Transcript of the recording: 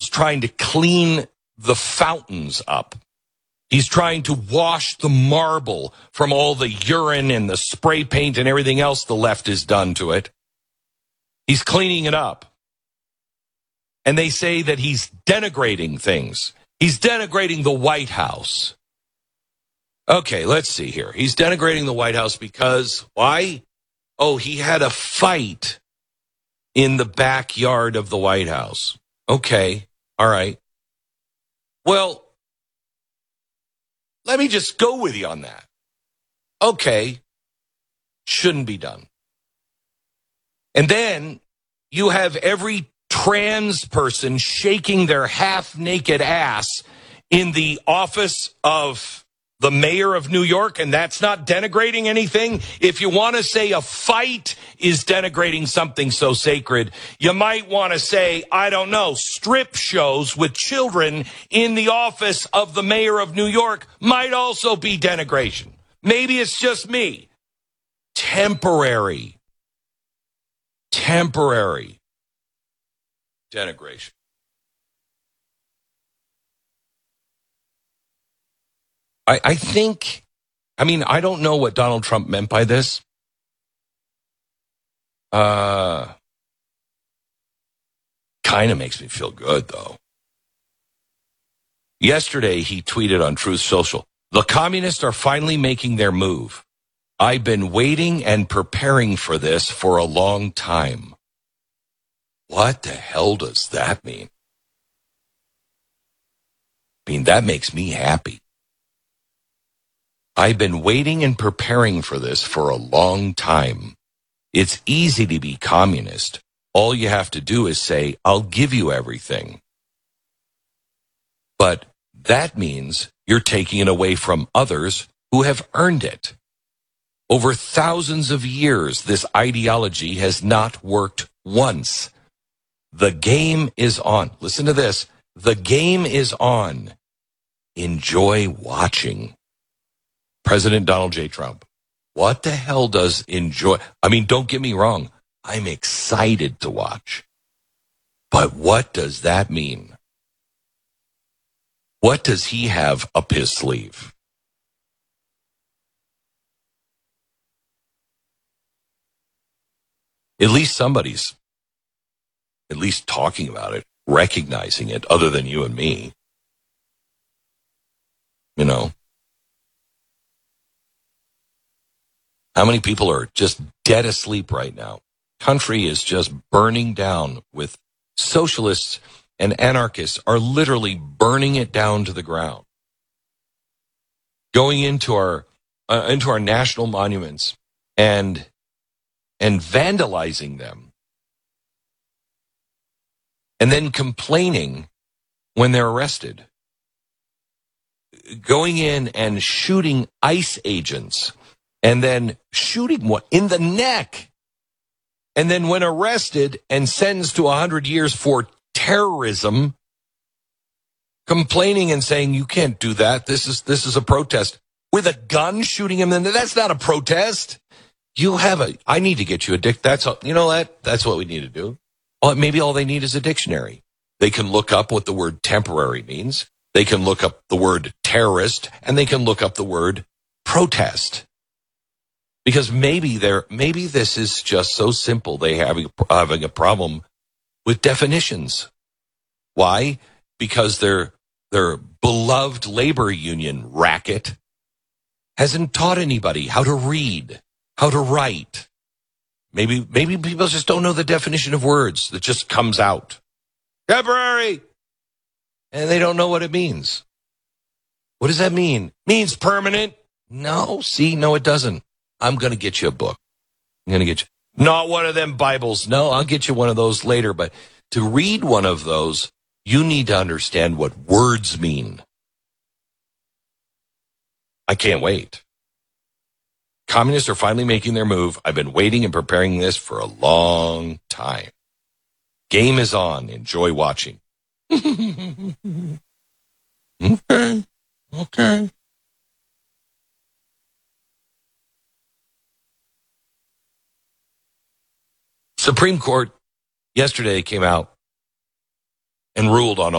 trying to clean the fountains up. He's trying to wash the marble from all the urine and the spray paint and everything else the left has done to it. He's cleaning it up. And they say that he's denigrating things. He's denigrating the White House. Okay, let's see here. He's denigrating the White House because, why? Oh, he had a fight in the backyard of the White House. Okay, all right. Well, let me just go with you on that. Okay, shouldn't be done. And then you have every trans person shaking their half-naked ass in the office of the mayor of New York, and that's not denigrating anything. If you want to say a fight is denigrating something so sacred, you might want to say, I don't know, strip shows with children in the office of the mayor of New York might also be denigration. Maybe it's just me. Temporary denigration. I think, I don't know what Donald Trump meant by this. Kind of makes me feel good, though. Yesterday, he tweeted on Truth Social, "The communists are finally making their move. I've been waiting and preparing for this for a long time." What the hell does that mean? That makes me happy. I've been waiting and preparing for this for a long time. It's easy to be communist. All you have to do is say, I'll give you everything. But that means you're taking it away from others who have earned it. Over thousands of years, this ideology has not worked once. The game is on. Listen to this. The game is on. Enjoy watching. President Donald J. Trump. What the hell does enjoy? Don't get me wrong. I'm excited to watch. But what does that mean? What does he have up his sleeve? At least somebody's at least talking about it, recognizing it, other than you and me. How many people are just dead asleep right now? Country is just burning down with socialists and anarchists are literally burning it down to the ground. Going into our national monuments and vandalizing them. And then complaining when they're arrested. Going in and shooting ICE agents. And then shooting one in the neck. And then when arrested and sentenced to 100 years for terrorism, complaining and saying, you can't do that. This is a protest. With a gun shooting him, that's not a protest. I need to get you a that's what we need to do. Maybe all they need is a dictionary. They can look up what the word temporary means. They can look up the word terrorist, and they can look up the word protest. Because maybe this is just so simple they having a problem with definitions. Why? Because their beloved labor union racket hasn't taught anybody how to read, how to write. Maybe people just don't know the definition of words that just comes out. Temporary! And they don't know what it means. What does that mean? Means permanent? No, it doesn't. I'm going to get you a book. Not one of them Bibles. No, I'll get you one of those later. But to read one of those, you need to understand what words mean. I can't wait. Communists are finally making their move. I've been waiting and preparing this for a long time. Game is on. Enjoy watching. Okay. Supreme Court yesterday came out and ruled on